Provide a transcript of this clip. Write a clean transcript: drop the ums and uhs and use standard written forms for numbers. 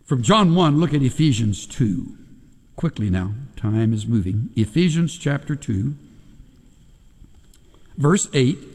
From John 1, look at Ephesians 2. Quickly now, time is moving. Ephesians chapter 2, verse 8.